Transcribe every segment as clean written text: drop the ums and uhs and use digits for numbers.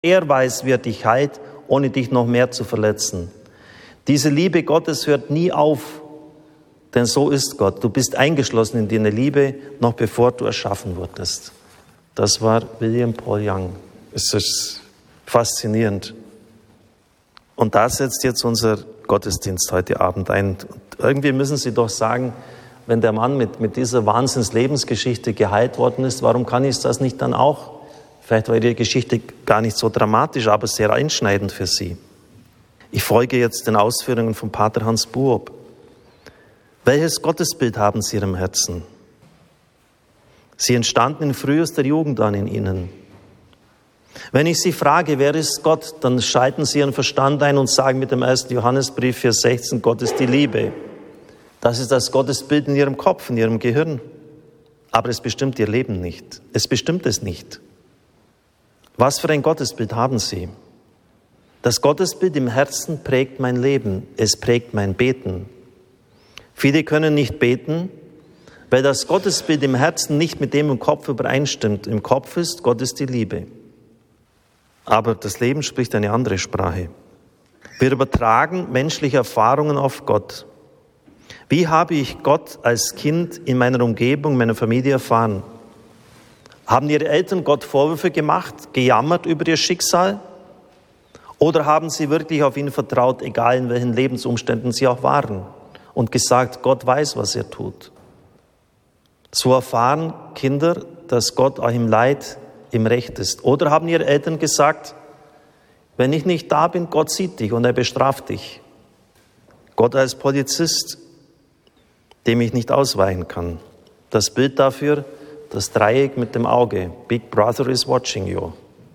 Er weiß, wie er dich heilt, ohne dich noch mehr zu verletzen. Diese Liebe Gottes hört nie auf, denn so ist Gott. Du bist eingeschlossen in deine Liebe, noch bevor du erschaffen wurdest. Das war William Paul Young. Es ist faszinierend. Und da setzt jetzt unser Gottesdienst heute Abend ein. Und irgendwie müssen Sie doch sagen, wenn der Mann mit dieser Wahnsinns-Lebensgeschichte geheilt worden ist, warum kann ich das nicht dann auch? Vielleicht war die Geschichte gar nicht so dramatisch, aber sehr einschneidend für Sie. Ich folge jetzt den Ausführungen von Pater Hans Buob. Welches Gottesbild haben Sie in Ihrem Herzen? Sie entstanden in frühester Jugend an in Ihnen. Wenn ich Sie frage, wer ist Gott, dann schalten Sie Ihren Verstand ein und sagen mit dem 1. Johannesbrief, Vers 16, Gott ist die Liebe. Das ist das Gottesbild in Ihrem Kopf, in Ihrem Gehirn. Aber es bestimmt Ihr Leben nicht. Es bestimmt es nicht. Was für ein Gottesbild haben Sie? Das Gottesbild im Herzen prägt mein Leben. Es prägt mein Beten. Viele können nicht beten, weil das Gottesbild im Herzen nicht mit dem im Kopf übereinstimmt. Im Kopf ist, Gott ist die Liebe. Aber das Leben spricht eine andere Sprache. Wir übertragen menschliche Erfahrungen auf Gott. Wie habe ich Gott als Kind in meiner Umgebung, meiner Familie erfahren? Haben Ihre Eltern Gott Vorwürfe gemacht, gejammert über ihr Schicksal? Oder haben Sie wirklich auf ihn vertraut, egal in welchen Lebensumständen Sie auch waren, und gesagt, Gott weiß, was er tut? So erfahren Kinder, dass Gott auch im Leid im Recht ist. Oder haben Ihre Eltern gesagt, wenn ich nicht da bin, Gott sieht dich und er bestraft dich. Gott als Polizist, dem ich nicht ausweichen kann. Das Bild dafür, das Dreieck mit dem Auge. Big Brother is watching you.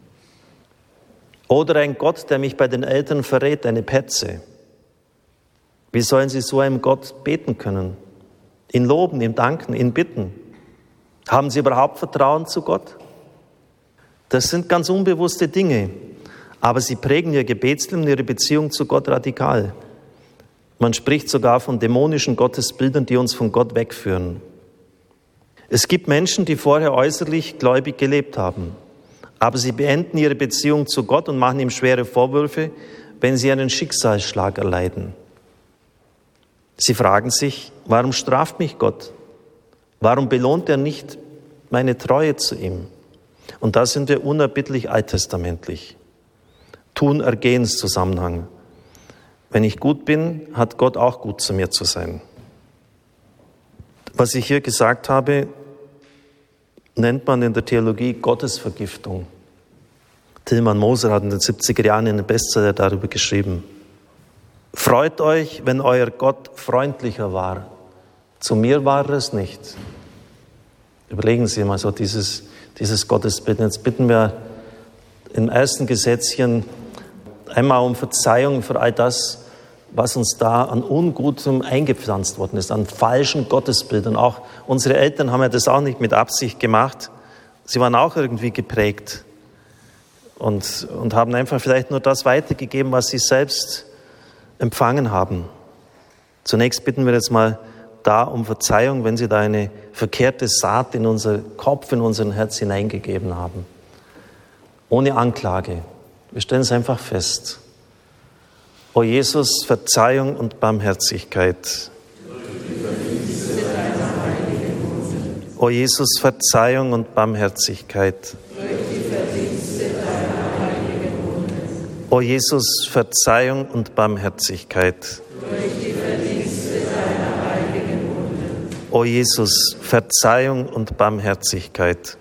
Oder ein Gott, der mich bei den Eltern verrät, eine Petze. Wie sollen Sie so einem Gott beten können? Ihn loben, ihm danken, ihn bitten. Haben Sie überhaupt Vertrauen zu Gott? Das sind ganz unbewusste Dinge, aber sie prägen Ihr Gebetsleben und Ihre Beziehung zu Gott radikal. Man spricht sogar von dämonischen Gottesbildern, die uns von Gott wegführen. Es gibt Menschen, die vorher äußerlich gläubig gelebt haben, aber sie beenden ihre Beziehung zu Gott und machen ihm schwere Vorwürfe, wenn sie einen Schicksalsschlag erleiden. Sie fragen sich, warum straft mich Gott? Warum belohnt er nicht meine Treue zu ihm? Und da sind wir unerbittlich alttestamentlich. Tun-Ergehens-Zusammenhang. Wenn ich gut bin, hat Gott auch gut zu mir zu sein. Was ich hier gesagt habe, nennt man in der Theologie Gottesvergiftung. Tilman Moser hat in den 70er Jahren einen Bestseller darüber geschrieben. Freut euch, wenn euer Gott freundlicher war. Zu mir war es nicht. Überlegen Sie mal so dieses Gottesbild. Jetzt bitten wir im ersten Gesetzchen einmal um Verzeihung für all das, was uns da an Ungutem eingepflanzt worden ist, an falschen Gottesbildern. Auch unsere Eltern haben ja das auch nicht mit Absicht gemacht. Sie waren auch irgendwie geprägt und haben einfach vielleicht nur das weitergegeben, was sie selbst empfangen haben. Zunächst bitten wir jetzt mal da um Verzeihung, wenn Sie da eine verkehrte Saat in unser Kopf, in unseren Herz hineingegeben haben. Ohne Anklage. Wir stellen es einfach fest. O Jesus, Verzeihung und Barmherzigkeit. O Jesus, Verzeihung und Barmherzigkeit. O Jesus, Verzeihung und Barmherzigkeit. O Jesus, Verzeihung und Barmherzigkeit.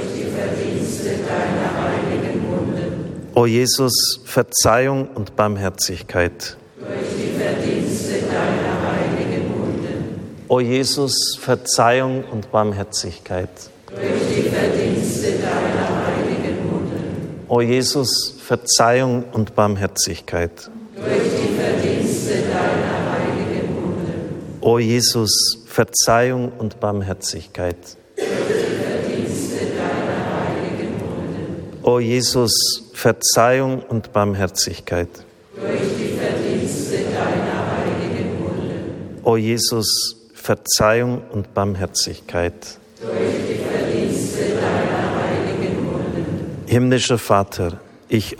O Jesus, Verzeihung und Barmherzigkeit. O Jesus, Verzeihung und Barmherzigkeit. O Jesus, Verzeihung und Barmherzigkeit. O Jesus, Verzeihung und Barmherzigkeit. O Jesus, Verzeihung und Barmherzigkeit. O Jesus, Verzeihung und Barmherzigkeit. Himmlischer Vater, Ich